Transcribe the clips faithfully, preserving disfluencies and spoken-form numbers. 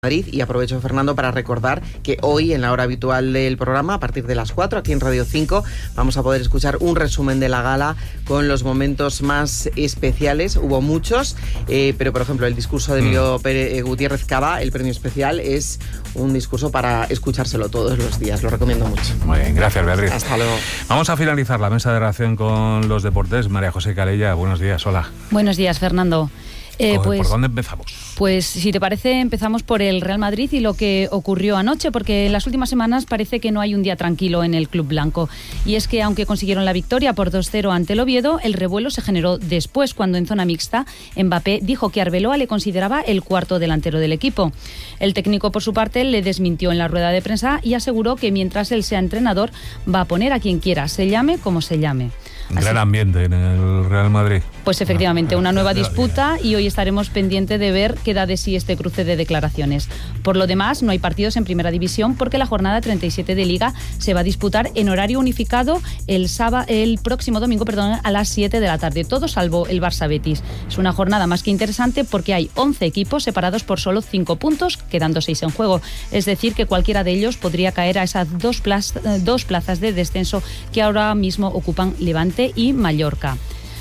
Madrid. Y aprovecho, Fernando, para recordar que hoy, en la hora habitual del programa, a partir de las cuatro, aquí en Radio cinco, vamos a poder escuchar un resumen de la gala con los momentos más especiales. Hubo muchos, eh, pero por ejemplo el discurso de Emilio mm. Pérez, eh, Gutiérrez Cava, el premio especial, es un discurso para escuchárselo todos los días. Lo recomiendo mucho. Muy bien, gracias, Beatriz. Hasta luego. Vamos a finalizar la mesa de relación con los deportes. María José Calella, buenos días, hola. Buenos días, Fernando. Eh, ¿Por, pues, ¿Por dónde empezamos? Pues si te parece, empezamos por el Real Madrid y lo que ocurrió anoche, porque en las últimas semanas parece que no hay un día tranquilo en el club blanco. Y es que aunque consiguieron la victoria por dos cero ante el Oviedo, el revuelo se generó después, cuando en zona mixta Mbappé dijo que Arbeloa le consideraba el cuarto delantero del equipo. El técnico, por su parte, le desmintió en la rueda de prensa y aseguró que mientras él sea entrenador va a poner a quien quiera, se llame como se llame. Un gran ambiente en el Real Madrid. Pues efectivamente, una nueva disputa y hoy estaremos pendientes de ver qué da de sí este cruce de declaraciones. Por lo demás, no hay partidos en Primera División porque la jornada treinta y siete de Liga se va a disputar en horario unificado el sábado, el próximo domingo, perdón, a las siete de la tarde, todo salvo el Barça-Betis. Es una jornada más que interesante porque hay once equipos separados por solo cinco puntos, quedando seis en juego. Es decir, que cualquiera de ellos podría caer a esas dos, plaz, dos plazas de descenso que ahora mismo ocupan Levante y Mallorca.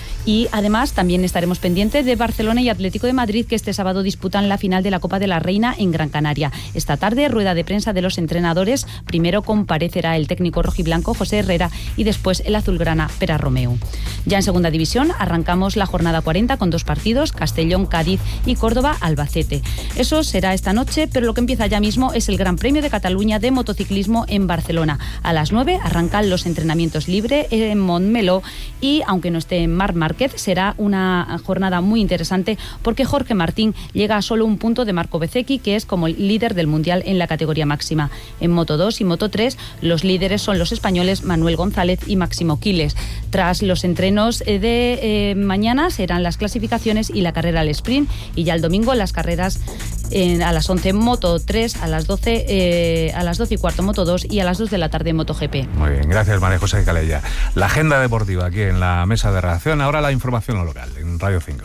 Y además también estaremos pendientes de Barcelona y Atlético de Madrid, que este sábado disputan la final de la Copa de la Reina en Gran Canaria. Esta tarde, rueda de prensa de los entrenadores. Primero comparecerá el técnico rojiblanco José Herrera y después el azulgrana Pera Romeu. Ya en segunda división arrancamos la jornada cuarenta con dos partidos: Castellón, Cádiz y Córdoba, Albacete. Eso será esta noche, pero lo que empieza ya mismo es el Gran Premio de Cataluña de motociclismo en Barcelona. A las nueve arrancan los entrenamientos libres en Montmeló y, aunque no esté Marc Márquez, será una jornada muy interesante porque Jorge Martín llega a solo un punto de Marco Bezzecchi, que es como el líder del mundial en la categoría máxima. En Moto dos y Moto tres los líderes son los españoles Manuel González y Máximo Quiles. Tras los entrenos de eh, mañana serán las clasificaciones y la carrera al sprint, y ya el domingo las carreras eh, a las once Moto tres, a las doce eh, a las doce y cuarto Moto dos y a las dos de la tarde MotoGP. Muy bien, gracias, María José Calella. La agenda deportiva aquí en la mesa de redacción. Ahora la información local en Radio cinco.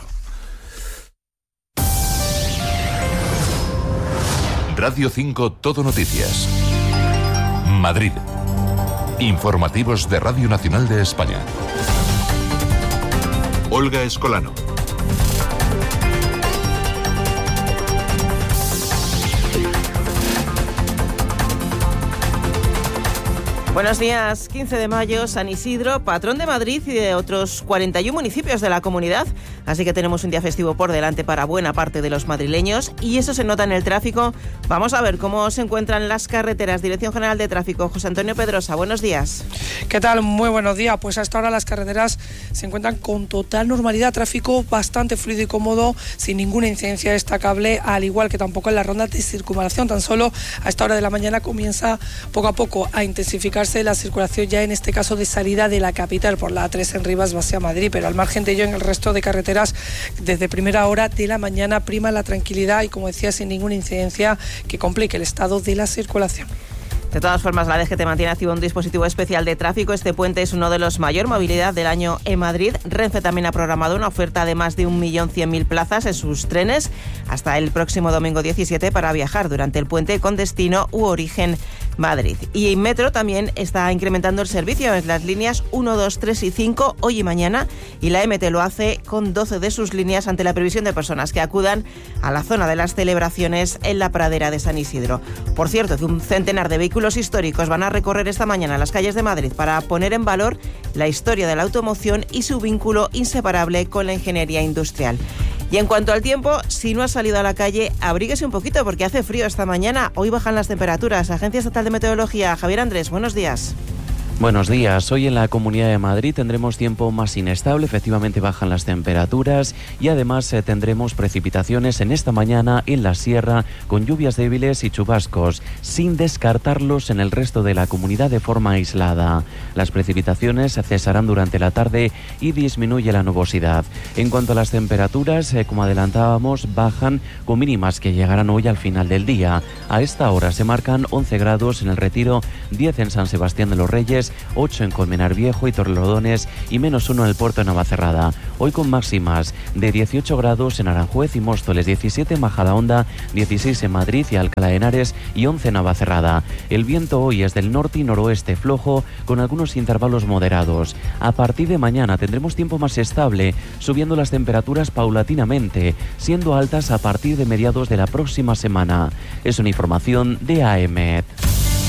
Radio cinco Todo Noticias. Madrid. Informativos de Radio Nacional de España. Olga Escolano. Buenos días. quince de mayo, San Isidro, patrón de Madrid y de otros cuarenta y uno municipios de la comunidad. Así que tenemos un día festivo por delante para buena parte de los madrileños y eso se nota en el tráfico. Vamos a ver cómo se encuentran las carreteras. Dirección General de Tráfico, José Antonio Pedrosa, buenos días. ¿Qué tal? Muy buenos días. Pues hasta ahora las carreteras se encuentran con total normalidad. Tráfico bastante fluido y cómodo, sin ninguna incidencia destacable, al igual que tampoco en las rondas de circunvalación. Tan solo a esta hora de la mañana comienza poco a poco a intensificarse la circulación, ya en este caso de salida de la capital por la A tres en Rivas hacia Madrid, pero al margen de ello, en el resto de carreteras desde primera hora de la mañana prima la tranquilidad y, como decía, sin ninguna incidencia que complique el estado de la circulación. De todas formas, la D G T mantiene activo un dispositivo especial de tráfico. Este puente es uno de los mayor movilidad del año en Madrid. Renfe también ha programado una oferta de más de un millón cien mil plazas en sus trenes hasta el próximo domingo diecisiete para viajar durante el puente con destino u origen Madrid. Y en Metro también está incrementando el servicio en las líneas uno, dos, tres y cinco hoy y mañana, y la M T lo hace con doce de sus líneas ante la previsión de personas que acudan a la zona de las celebraciones en la pradera de San Isidro. Por cierto, que un centenar de vehículos históricos van a recorrer esta mañana las calles de Madrid para poner en valor la historia de la automoción y su vínculo inseparable con la ingeniería industrial. Y en cuanto al tiempo, si no has salido a la calle, abríguese un poquito porque hace frío esta mañana. Hoy bajan las temperaturas. Agencia Estatal de Meteorología, Javier Andrés, buenos días. Buenos días. Hoy en la Comunidad de Madrid tendremos tiempo más inestable, efectivamente bajan las temperaturas y además eh, tendremos precipitaciones en esta mañana en la sierra con lluvias débiles y chubascos, sin descartarlos en el resto de la comunidad de forma aislada. Las precipitaciones cesarán durante la tarde y disminuye la nubosidad. En cuanto a las temperaturas, eh, como adelantábamos, bajan con mínimas que llegarán hoy al final del día. A esta hora se marcan once grados en el Retiro, diez en San Sebastián de los Reyes tres, ocho en Colmenar Viejo y Torrelodones y menos uno en el puerto de Navacerrada. Hoy con máximas de dieciocho grados en Aranjuez y Móstoles, diecisiete en Majadahonda, dieciséis en Madrid y Alcalá de Henares y once en Navacerrada. El viento hoy es del norte y noroeste flojo con algunos intervalos moderados. A partir de mañana tendremos tiempo más estable, subiendo las temperaturas paulatinamente, siendo altas a partir de mediados de la próxima semana. Es una información de A E M E T.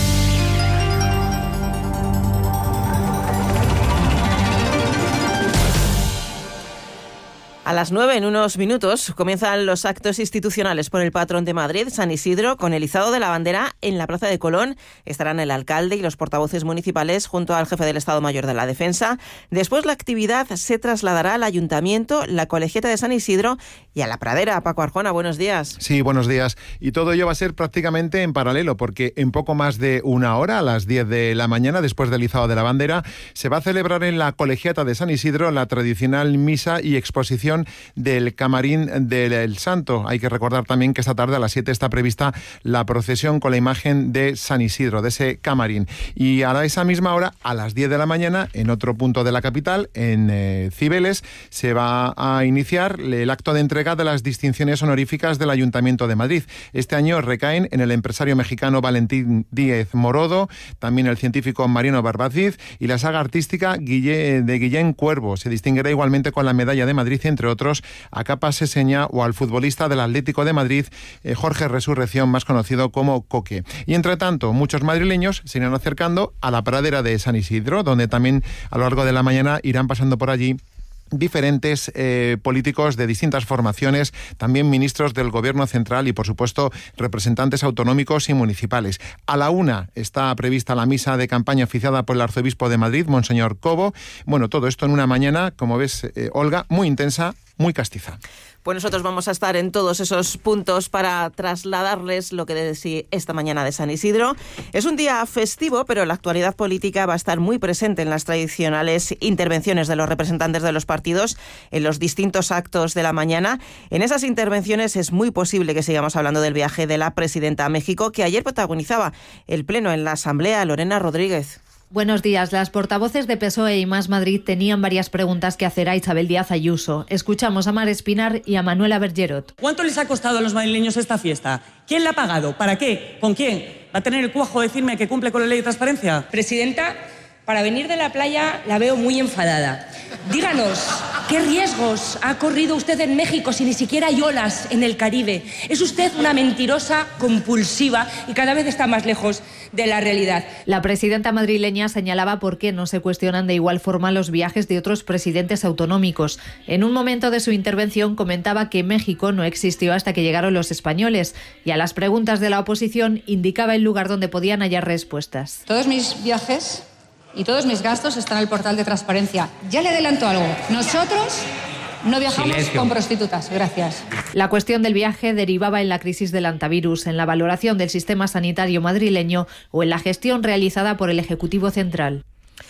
A las nueve, en unos minutos, comienzan los actos institucionales por el patrón de Madrid, San Isidro, con el izado de la bandera en la Plaza de Colón. Estarán el alcalde y los portavoces municipales junto al jefe del Estado Mayor de la Defensa. Después la actividad se trasladará al Ayuntamiento, la Colegiata de San Isidro y a la Pradera. Paco Arjona, buenos días. Sí, buenos días. Y todo ello va a ser prácticamente en paralelo, porque en poco más de una hora, a las diez de la mañana, después del izado de la bandera, se va a celebrar en la Colegiata de San Isidro la tradicional misa y exposición del Camarín del Santo. Hay que recordar también que esta tarde a las siete está prevista la procesión con la imagen de San Isidro, de ese Camarín. Y a esa misma hora, a las diez de la mañana, en otro punto de la capital, en eh, Cibeles, se va a iniciar el acto de entrega de las distinciones honoríficas del Ayuntamiento de Madrid. Este año recaen en el empresario mexicano Valentín Díez Morodo, también el científico Mariano Barbaziz y la saga artística Guille, de Guillén Cuervo. Se distinguirá igualmente con la medalla de Madrid, entre otros, a Capa Seseña o al futbolista del Atlético de Madrid, eh, Jorge Resurrección, más conocido como Coque. Y entre tanto, muchos madrileños se irán acercando a la pradera de San Isidro, donde también a lo largo de la mañana irán pasando por allí diferentes eh, políticos de distintas formaciones, también ministros del Gobierno central y, por supuesto, representantes autonómicos y municipales. A la una está prevista la misa de campaña oficiada por el arzobispo de Madrid, Monseñor Cobo. Bueno, todo esto en una mañana, como ves, eh, Olga, muy intensa, muy castiza. Pues nosotros vamos a estar en todos esos puntos para trasladarles lo que decía esta mañana de San Isidro. Es un día festivo, pero la actualidad política va a estar muy presente en las tradicionales intervenciones de los representantes de los partidos en los distintos actos de la mañana. En esas intervenciones es muy posible que sigamos hablando del viaje de la presidenta a México, que ayer protagonizaba el pleno en la Asamblea. Lorena Rodríguez. Buenos días. Las portavoces de P S O E y Más Madrid tenían varias preguntas que hacer a Isabel Díaz Ayuso. Escuchamos a Mar Espinar y a Manuela Bergerot. ¿Cuánto les ha costado a los madrileños esta fiesta? ¿Quién la ha pagado? ¿Para qué? ¿Con quién? ¿Va a tener el cuajo de decirme que cumple con la ley de transparencia? Presidenta, para venir de la playa la veo muy enfadada. Díganos, ¿qué riesgos ha corrido usted en México si ni siquiera hay olas en el Caribe? Es usted una mentirosa compulsiva y cada vez está más lejos de la realidad. La presidenta madrileña señalaba por qué no se cuestionan de igual forma los viajes de otros presidentes autonómicos. En un momento de su intervención comentaba que México no existió hasta que llegaron los españoles y a las preguntas de la oposición indicaba el lugar donde podían hallar respuestas. Todos mis viajes y todos mis gastos están en el portal de transparencia. Ya le adelanto algo. Nosotros no viajamos Silencio. con prostitutas. Gracias. La cuestión del viaje derivaba en la crisis del antivirus, en la valoración del sistema sanitario madrileño o en la gestión realizada por el Ejecutivo Central.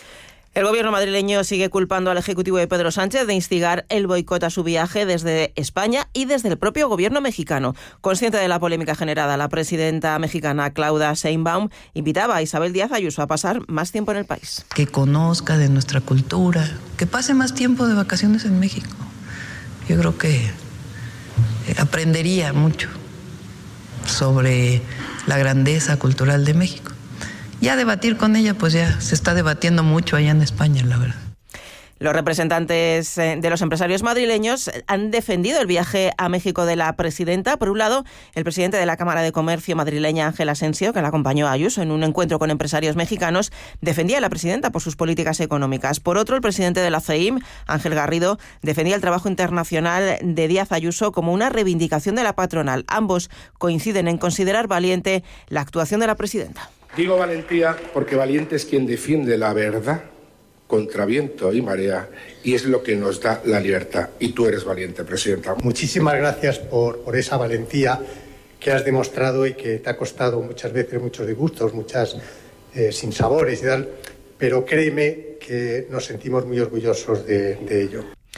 El gobierno madrileño sigue culpando al Ejecutivo de Pedro Sánchez de instigar el boicot a su viaje desde España y desde el propio gobierno mexicano. Consciente de la polémica generada, la presidenta mexicana Claudia Sheinbaum invitaba a Isabel Díaz Ayuso a pasar más tiempo en el país. Que conozca de nuestra cultura, que pase más tiempo de vacaciones en México. Yo creo que aprendería mucho sobre la grandeza cultural de México. Ya debatir con ella, pues ya se está debatiendo mucho allá en España, la verdad. Los representantes de los empresarios madrileños han defendido el viaje a México de la presidenta. Por un lado, el presidente de la Cámara de Comercio madrileña, Ángel Asensio, que la acompañó a Ayuso en un encuentro con empresarios mexicanos, defendía a la presidenta por sus políticas económicas. Por otro, el presidente de la C E I M, Ángel Garrido, defendía el trabajo internacional de Díaz Ayuso como una reivindicación de la patronal. Ambos coinciden en considerar valiente la actuación de la presidenta. Digo valentía porque valiente es quien defiende la verdad contra viento y marea, y es lo que nos da la libertad. Y tú eres valiente, presidenta. Muchísimas gracias por, por esa valentía que has demostrado y que te ha costado muchas veces muchos disgustos, muchas eh, sinsabores y tal, pero créeme que nos sentimos muy orgullosos de, de ello.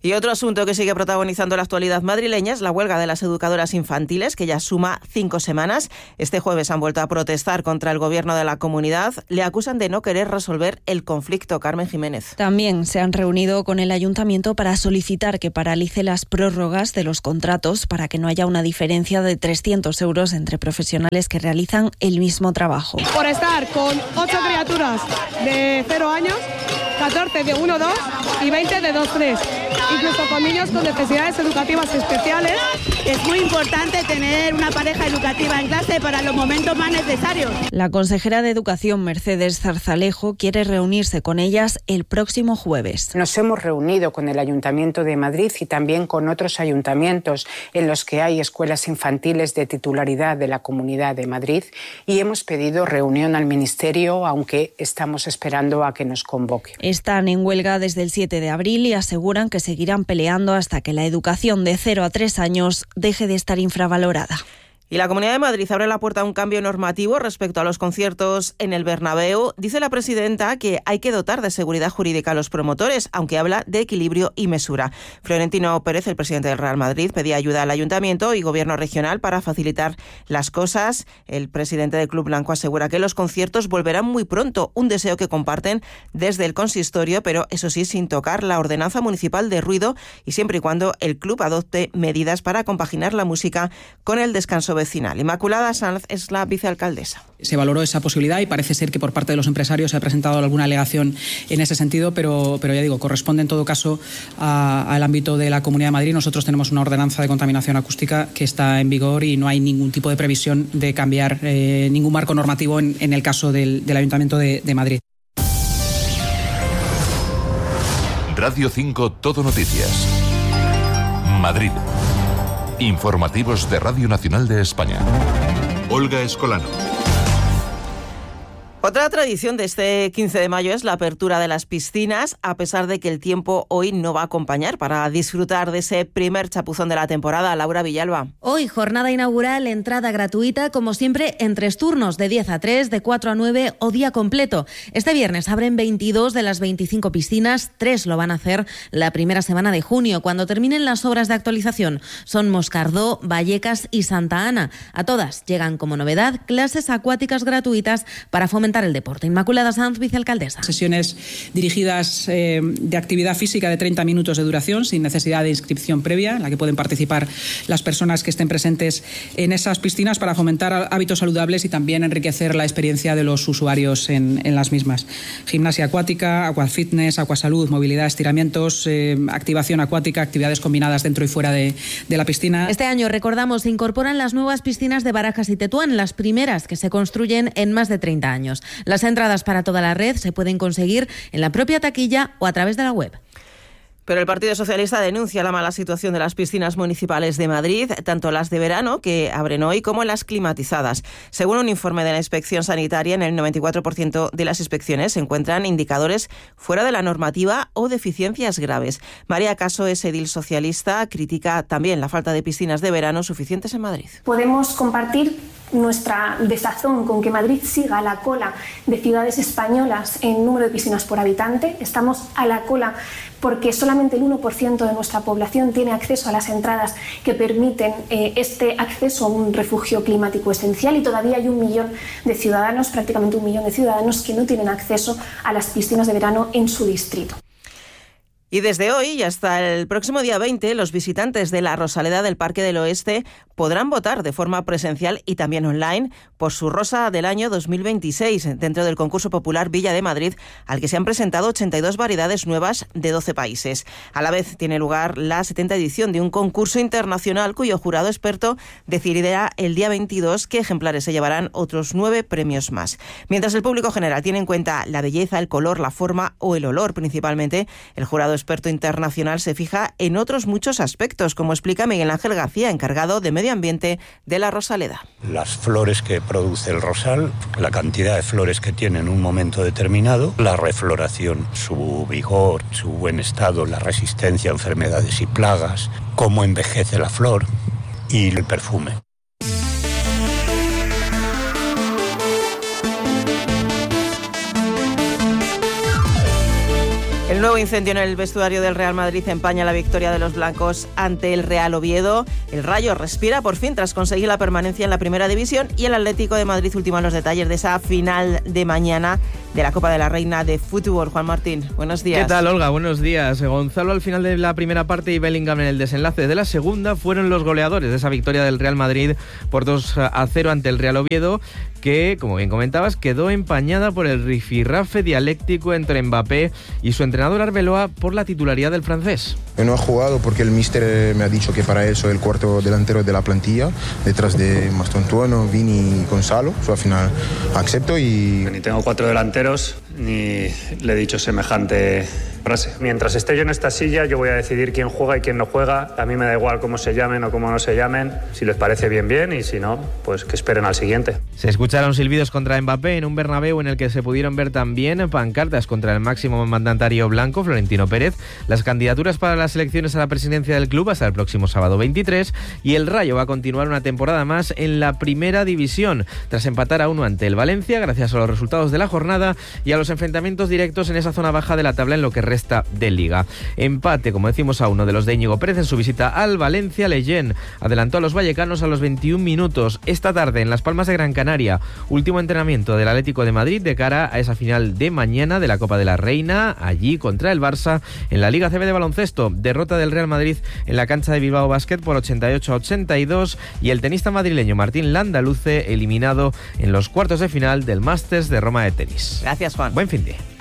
Y otro asunto que sigue protagonizando la actualidad madrileña es la huelga de las educadoras infantiles, que ya suma cinco semanas. Este jueves han vuelto a protestar contra el gobierno de la comunidad. Le acusan de no querer resolver el conflicto. Carmen Jiménez. También se han reunido con el ayuntamiento para solicitar que paralice las prórrogas de los contratos para que no haya una diferencia de trescientos euros entre profesionales que realizan el mismo trabajo. Por estar con ocho criaturas de cero años, catorce de uno dos y veinte de dos tres, incluso con niños con necesidades educativas especiales. Es muy importante tener una pareja educativa en clase para los momentos más necesarios. La consejera de Educación, Mercedes Zarzalejo, quiere reunirse con ellas el próximo jueves. Nos hemos reunido con el Ayuntamiento de Madrid y también con otros ayuntamientos en los que hay escuelas infantiles de titularidad de la Comunidad de Madrid y hemos pedido reunión al Ministerio, aunque estamos esperando a que nos convoque. Están en huelga desde el siete de abril y aseguran que seguirán peleando hasta que la educación de cero a tres años deje de estar infravalorada. Y la Comunidad de Madrid abre la puerta a un cambio normativo respecto a los conciertos en el Bernabéu. Dice la presidenta que hay que dotar de seguridad jurídica a los promotores, aunque habla de equilibrio y mesura. Florentino Pérez, el presidente del Real Madrid, pedía ayuda al Ayuntamiento y Gobierno regional para facilitar las cosas. El presidente del Club Blanco asegura que los conciertos volverán muy pronto, un deseo que comparten desde el consistorio, pero eso sí, sin tocar la ordenanza municipal de ruido y siempre y cuando el club adopte medidas para compaginar la música con el descanso vecinal. Inmaculada Sanz es la vicealcaldesa. Se valoró esa posibilidad y parece ser que por parte de los empresarios se ha presentado alguna alegación en ese sentido, pero, pero ya digo, corresponde en todo caso a, al ámbito de la Comunidad de Madrid. Nosotros tenemos una ordenanza de contaminación acústica que está en vigor y no hay ningún tipo de previsión de cambiar eh, ningún marco normativo en, en el caso del, del Ayuntamiento de, de Madrid. Radio cinco Todo Noticias. Madrid. Informativos de Radio Nacional de España. Olga Escolano. Otra tradición de este quince de mayo es la apertura de las piscinas, a pesar de que el tiempo hoy no va a acompañar para disfrutar de ese primer chapuzón de la temporada. Laura Villalba. Hoy, jornada inaugural, entrada gratuita, como siempre, en tres turnos, de diez a tres, de cuatro a nueve o día completo. Este viernes abren veintidós de las veinticinco piscinas, tres lo van a hacer la primera semana de junio, cuando terminen las obras de actualización. Son Moscardó, Vallecas y Santa Ana. A todas llegan como novedad clases acuáticas gratuitas para fomentar el deporte. Inmaculada Sanz, vicealcaldesa. Sesiones dirigidas eh, de actividad física de treinta minutos de duración, sin necesidad de inscripción previa, en la que pueden participar las personas que estén presentes en esas piscinas para fomentar hábitos saludables y también enriquecer la experiencia de los usuarios en, en las mismas. Gimnasia acuática, aquafitness, acuasalud, movilidad, estiramientos, eh, activación acuática, actividades combinadas dentro y fuera de, de la piscina. Este año, recordamos, se incorporan las nuevas piscinas de Barajas y Tetuán, las primeras que se construyen en más de treinta años. Las entradas para toda la red se pueden conseguir en la propia taquilla o a través de la web. Pero el Partido Socialista denuncia la mala situación de las piscinas municipales de Madrid, tanto las de verano, que abren hoy, como las climatizadas. Según un informe de la Inspección Sanitaria, en el noventa y cuatro por ciento de las inspecciones se encuentran indicadores fuera de la normativa o deficiencias graves. María Caso es edil socialista, critica también la falta de piscinas de verano suficientes en Madrid. Podemos compartir nuestra desazón con que Madrid siga a la cola de ciudades españolas en número de piscinas por habitante. Estamos a la cola porque solamente el uno por ciento de nuestra población tiene acceso a las entradas que permiten eh, este acceso a un refugio climático esencial y todavía hay un millón de ciudadanos, prácticamente un millón de ciudadanos, que no tienen acceso a las piscinas de verano en su distrito. Y desde hoy y hasta el próximo día veinte, los visitantes de la Rosaleda del Parque del Oeste podrán votar de forma presencial y también online por su rosa del año dos mil veintiséis, dentro del concurso popular Villa de Madrid, al que se han presentado ochenta y dos variedades nuevas de doce países. A la vez tiene lugar la setenta edición de un concurso internacional cuyo jurado experto decidirá el día veintidós qué ejemplares se llevarán otros nueve premios más. Mientras el público general tiene en cuenta la belleza, el color, la forma o el olor principalmente, el jurado experto internacional se fija en otros muchos aspectos, como explica Miguel Ángel García, encargado de Medio Ambiente de la Rosaleda. Las flores que produce el rosal, la cantidad de flores que tiene en un momento determinado, la refloración, su vigor, su buen estado, la resistencia a enfermedades y plagas, cómo envejece la flor y el perfume. El nuevo nuevo incendio en el vestuario del Real Madrid empaña la victoria de los blancos ante el Real Oviedo. El Rayo respira por fin tras conseguir la permanencia en la Primera División y el Atlético de Madrid ultima los detalles de esa final de mañana de la Copa de la Reina de Fútbol. Juan Martín, buenos días. ¿Qué tal, Olga? Buenos días. Gonzalo al final de la primera parte y Bellingham en el desenlace de la segunda fueron los goleadores de esa victoria del Real Madrid por dos a cero ante el Real Oviedo, que, como bien comentabas, quedó empañada por el rifirrafe dialéctico entre Mbappé y su entrenador Arbeloa por la titularidad del francés. Yo no he jugado porque el míster me ha dicho que para él soy el cuarto delantero de la plantilla, detrás de Mastontuono, Vini y Gonzalo. So, al final acepto y... Ni tengo cuatro delanteros, ni le he dicho semejante frase. Mientras esté yo en esta silla, yo voy a decidir quién juega y quién no juega. A mí me da igual cómo se llamen o cómo no se llamen. Si les parece bien, bien, y si no, pues que esperen al siguiente. Se escucharon silbidos contra Mbappé en un Bernabéu en el que se pudieron ver también pancartas contra el máximo mandatario blanco, Florentino Pérez, las candidaturas para las elecciones a la presidencia del club hasta el próximo sábado veintitrés, y el Rayo va a continuar una temporada más en la Primera División, tras empatar a uno ante el Valencia, gracias a los resultados de la jornada y a los enfrentamientos directos en esa zona baja de la tabla en lo que resta de Liga. Empate, como decimos, a uno de los de Íñigo Pérez en su visita al Valencia. Leyen adelantó a los vallecanos a los veintiún minutos. Esta tarde en Las Palmas de Gran Canaria, último entrenamiento del Atlético de Madrid de cara a esa final de mañana de la Copa de la Reina, allí contra el Barça en la Liga C B de baloncesto. Derrota del Real Madrid en la cancha de Bilbao Basket por ochenta y ocho a ochenta y dos, y el tenista madrileño Martín Landaluce eliminado en los cuartos de final del Masters de Roma de tenis. Gracias, Juan. Buen fin de.